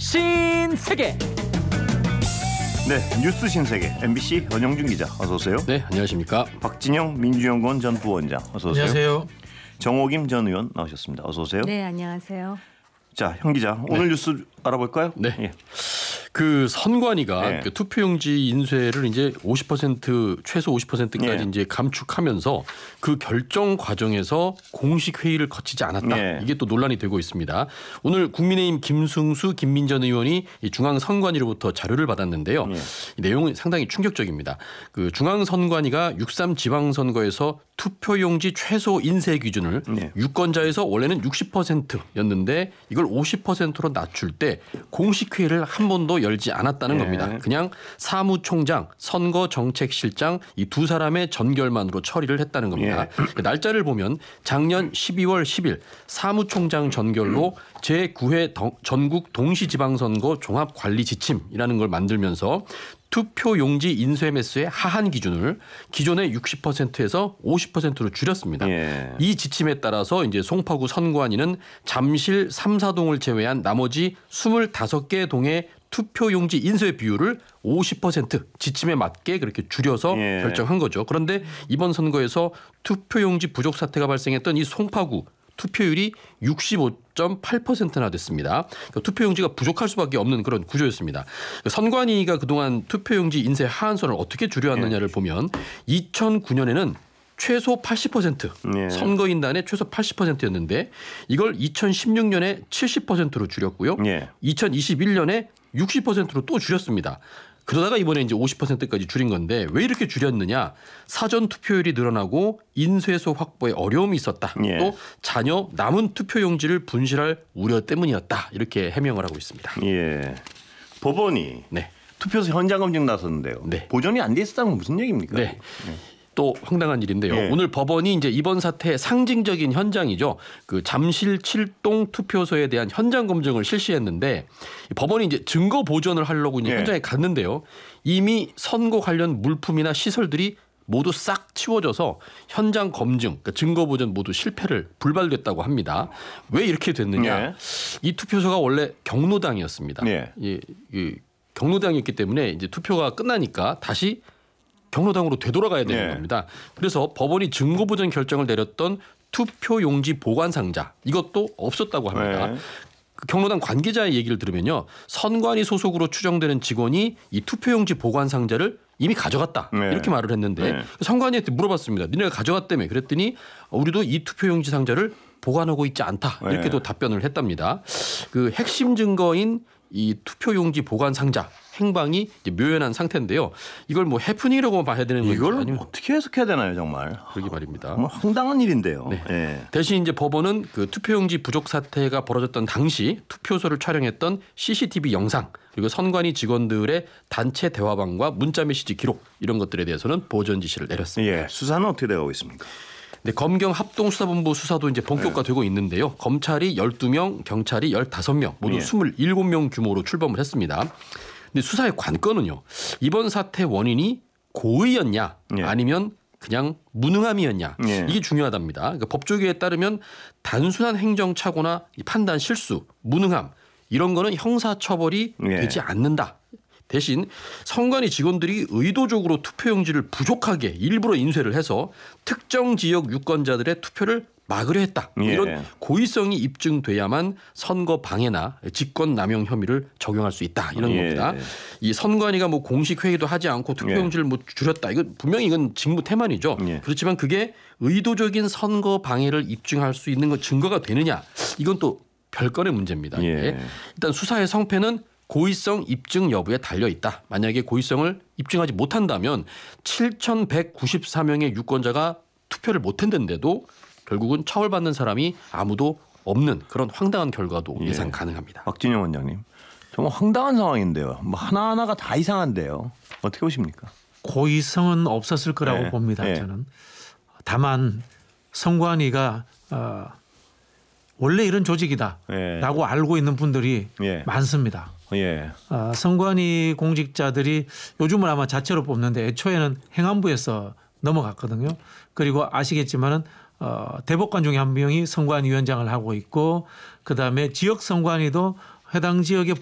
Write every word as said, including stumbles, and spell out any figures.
신세계. 네, 뉴스 신세계 엠비씨 원영준 기자 어서 오세요. 네, 안녕하십니까. 박진영 민주연구원 전 부원장 어서 오세요. 안녕하세요. 정호김 전 의원 나오셨습니다. 어서 오세요. 네, 안녕하세요. 자, 형 기자 오늘 네. 뉴스 알아볼까요? 네. 예. 그 선관위가 네. 그 투표용지 인쇄를 이제 오십 퍼센트 최소 오십 퍼센트까지 네. 이제 감축하면서 그 결정 과정에서 공식 회의를 거치지 않았다. 네. 이게 또 논란이 되고 있습니다. 오늘 국민의힘 김승수, 김민전 의원이 이 중앙선관위로부터 자료를 받았는데요. 네. 이 내용은 상당히 충격적입니다. 그 중앙선관위가 육삼 지방선거에서 투표용지 최소 인쇄 기준을 네. 유권자에서 원래는 육십 퍼센트였는데 이걸 오십 퍼센트로 낮출 때 공식 회의를 한 번도 열지 않았다는 네. 겁니다. 그냥 사무총장, 선거정책실장 이 두 사람의 전결만으로 처리를 했다는 겁니다. 네. 그 날짜를 보면 작년 십이월 십일 사무총장 전결로 제구 회 전국 동시지방선거 종합관리지침이라는 걸 만들면서 투표용지 인쇄 매수의 하한 기준을 기존의 육십 퍼센트에서 오십 퍼센트로 줄였습니다. 예. 이 지침에 따라서 이제 송파구 선관위는 잠실 삼, 사동을 제외한 나머지 스물다섯 개 동의 투표용지 인쇄 비율을 오십 퍼센트 지침에 맞게 그렇게 줄여서 예. 결정한 거죠. 그런데 이번 선거에서 투표용지 부족 사태가 발생했던 이 송파구 투표율이 육십오 점 팔 퍼센트나 됐습니다. 그러니까 투표용지가 부족할 수밖에 없는 그런 구조였습니다. 선관위가 그동안 투표용지 인쇄 하한선을 어떻게 줄여왔느냐를 보면 이천구 년에는 최소 팔십 퍼센트 네. 선거인단의 최소 팔십 퍼센트였는데 이걸 이천십육 년에 칠십 퍼센트로 줄였고요. 네. 이천이십일 년에 육십 퍼센트로 또 줄였습니다. 그러다가 이번에 이제 오십 퍼센트까지 줄인 건데 왜 이렇게 줄였느냐? 사전 투표율이 늘어나고 인쇄소 확보에 어려움이 있었다. 예. 또 자녀 남은 투표용지를 분실할 우려 때문이었다. 이렇게 해명을 하고 있습니다. 예. 법원이 네. 투표소 현장 검증 나섰는데요. 네. 보존이 안 돼 있었다는 건 무슨 얘기입니까? 네. 또 황당한 일인데요. 예. 오늘 법원이 이제 이번 사태의 상징적인 현장이죠. 그 잠실 칠동 투표소에 대한 현장 검증을 실시했는데 법원이 이제 증거 보존을 하려고 이제 예. 현장에 갔는데요. 이미 선거 관련 물품이나 시설들이 모두 싹 치워져서 현장 검증, 그러니까 증거 보존 모두 실패를 불발됐다고 합니다. 왜 이렇게 됐느냐? 예. 이 투표소가 원래 경로당이었습니다. 예. 이, 이 경로당이었기 때문에 이제 투표가 끝나니까 다시 경로당으로 되돌아가야 되는 네. 겁니다. 그래서 법원이 증거보전 결정을 내렸던 투표용지 보관 상자 이것도 없었다고 합니다. 네. 그 경로당 관계자의 얘기를 들으면요. 선관위 소속으로 추정되는 직원이 이 투표용지 보관 상자를 이미 가져갔다. 네. 이렇게 말을 했는데 네. 선관위한테 물어봤습니다. 니네가 가져갔다며. 그랬더니 우리도 이 투표용지 상자를 보관하고 있지 않다. 이렇게 네. 또 답변을 했답니다. 그 핵심 증거인 이 투표용지 보관 상자 행방이 이제 묘연한 상태인데요. 이걸 뭐 해프닝이라고 봐야 되는 건지 이걸 아니면 어떻게 해석해야 되나요, 정말? 그러게 말입니다. 정말 황당한 일인데요. 네. 예. 대신 이제 법원은 그 투표용지 부족 사태가 벌어졌던 당시 투표소를 촬영했던 씨씨티비 영상 그리고 선관위 직원들의 단체 대화방과 문자 메시지 기록 이런 것들에 대해서는 보존 지시를 내렸습니다. 예. 수사는 어떻게 되고 있습니까? 네, 검경 합동수사본부 수사도 이제 본격화되고 있는데요. 검찰이 열두 명, 경찰이 열다섯 명, 모두 예. 이십칠 명 규모로 출범을 했습니다. 근데 수사의 관건은요. 이번 사태 원인이 고의였냐 예. 아니면 그냥 무능함이었냐 예. 이게 중요하답니다. 그러니까 법조계에 따르면 단순한 행정착오나 판단 실수, 무능함 이런 거는 형사처벌이 예. 되지 않는다. 대신 선관위 직원들이 의도적으로 투표용지를 부족하게 일부러 인쇄를 해서 특정 지역 유권자들의 투표를 막으려 했다. 예. 이런 고의성이 입증돼야만 선거 방해나 직권 남용 혐의를 적용할 수 있다. 이런 예. 겁니다. 이 선관위가 뭐 공식 회의도 하지 않고 투표용지를 뭐 줄였다. 이거 분명히 이건 직무 태만이죠. 예. 그렇지만 그게 의도적인 선거 방해를 입증할 수 있는 거 증거가 되느냐? 이건 또 별건의 문제입니다. 예. 이게. 일단 수사의 성패는 고의성 입증 여부에 달려 있다. 만약에 고의성을 입증하지 못한다면 칠천백구십사 명의 유권자가 투표를 못했는데도 결국은 처벌받는 사람이 아무도 없는 그런 황당한 결과도 예. 예상 가능합니다. 박진영 원장님. 정말 황당한 상황인데요. 뭐 하나하나가 다 이상한데요. 어떻게 보십니까? 고의성은 없었을 거라고 네. 봅니다. 네. 저는. 다만 선관위가 어, 원래 이런 조직이다라고 예. 알고 있는 분들이 예. 많습니다. 예. 어, 선관위 공직자들이 요즘은 아마 자체로 뽑는데 애초에는 행안부에서 넘어갔거든요. 그리고 아시겠지만은 어, 대법관 중에 한 명이 선관위원장을 하고 있고 그다음에 지역 선관위도 해당 지역의